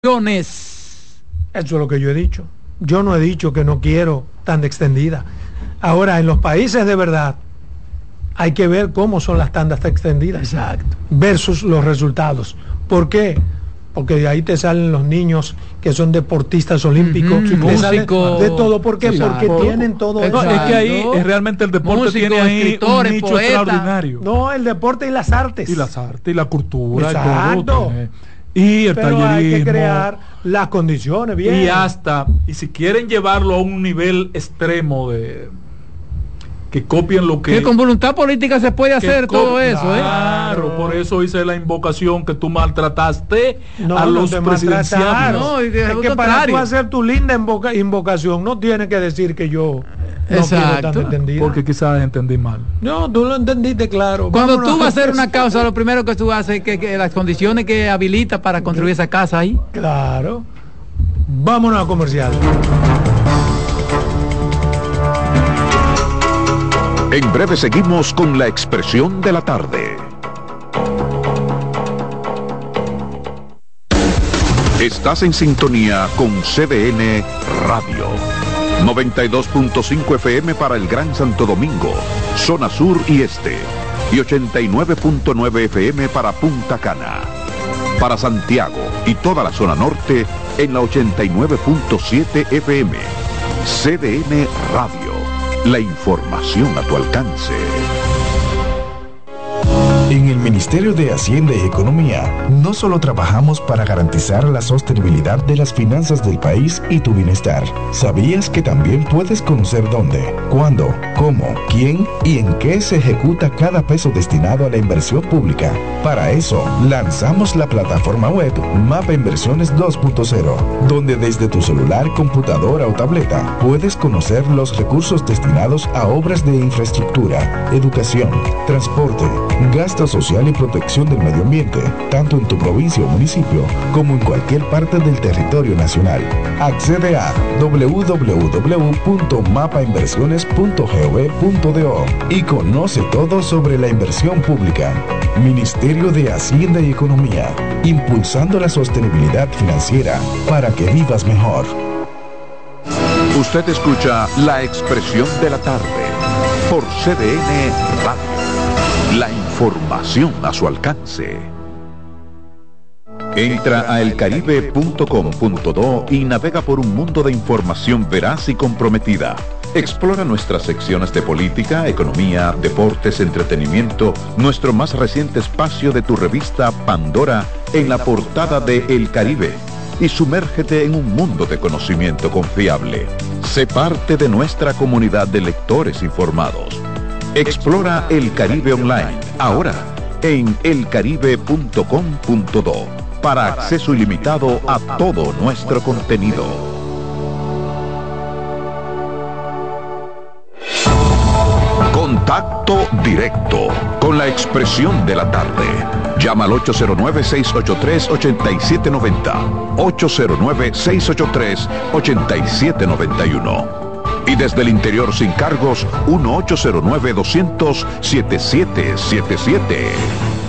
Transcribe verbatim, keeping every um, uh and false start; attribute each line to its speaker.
Speaker 1: Eso
Speaker 2: es lo que yo he dicho. Yo no he dicho que no quiero tan extendida. Ahora, en los países de verdad, hay que ver cómo son las tandas extendidas.
Speaker 1: Exacto.
Speaker 2: Versus los resultados. ¿Por qué? Porque de ahí te salen los niños que son deportistas olímpicos, uh-huh, músicos, de todo. ¿Por qué? Porque por, tienen todo
Speaker 3: eso. No, es que ahí es realmente el deporte músicos, tiene ahí un nicho poeta. extraordinario.
Speaker 2: No, el deporte y las artes.
Speaker 3: Y las artes y la cultura.
Speaker 2: Exacto.
Speaker 3: Y todo, y el
Speaker 2: Pero
Speaker 3: tallerismo,
Speaker 2: hay que crear las condiciones bien.
Speaker 3: Y hasta, y si quieren llevarlo a un nivel extremo de que copien lo que...
Speaker 1: Que con voluntad política se puede hacer todo eso,
Speaker 3: claro,
Speaker 1: ¿eh?
Speaker 3: Claro, por eso hice la invocación que tú maltrataste
Speaker 2: no,
Speaker 3: a
Speaker 2: no
Speaker 3: los presidenciales.
Speaker 2: No, es que para tú hacer tu linda invoca, invocación no tienes que decir que yo no
Speaker 1: Exacto.
Speaker 2: quiero tan entendido.
Speaker 3: Porque quizás entendí mal.
Speaker 2: No, tú lo entendiste claro.
Speaker 1: Cuando
Speaker 2: Vámonos
Speaker 1: tú vas a hacer una causa, lo primero que tú haces es que, que las condiciones que habilita para construir esa casa ahí.
Speaker 2: Claro. Vámonos a comercial.
Speaker 4: En breve seguimos con la expresión de la tarde. Estás en sintonía con C D N Radio. noventa y dos punto cinco F M para el Gran Santo Domingo, zona sur y este. Y ochenta y nueve punto nueve F M para Punta Cana. Para Santiago y toda la zona norte en la ochenta y nueve punto siete F M. C D N Radio. La información a tu alcance.
Speaker 5: En el Ministerio de Hacienda y Economía, no solo trabajamos para garantizar la sostenibilidad de las finanzas del país y tu bienestar. ¿Sabías que también puedes conocer dónde, cuándo, cómo, quién y en qué se ejecuta cada peso destinado a la inversión pública? Para eso, lanzamos la plataforma web Mapa Inversiones dos punto cero, donde desde tu celular, computadora o tableta puedes conocer los recursos destinados a obras de infraestructura, educación, transporte, gasto social y protección del medio ambiente, tanto en tu provincia o municipio como en cualquier parte del territorio nacional. Accede a doble u doble u doble u punto mapa inversiones punto gov punto do y conoce todo sobre la inversión pública. Ministerio de Hacienda y Economía, impulsando la sostenibilidad financiera para que vivas mejor.
Speaker 4: Usted escucha la expresión de la tarde por C D N Radio. La información a su alcance. Entra a el caribe punto com punto do y navega por un mundo de información veraz y comprometida. Explora nuestras secciones de política, economía, deportes, entretenimiento, nuestro más reciente espacio de tu revista Pandora en la portada de El Caribe y sumérgete en un mundo de conocimiento confiable. Sé parte de nuestra comunidad de lectores informados. Explora El Caribe Online, ahora en el caribe punto com punto do, para acceso ilimitado a todo nuestro contenido. Contacto directo con la expresión de la tarde. Llama al ocho cero nueve, seis ocho tres, ocho siete nueve cero, ocho cero nueve, seis ocho tres, ocho siete nueve uno. Y desde el interior sin cargos, uno ocho cero nueve, dos cero cero, siete siete siete siete.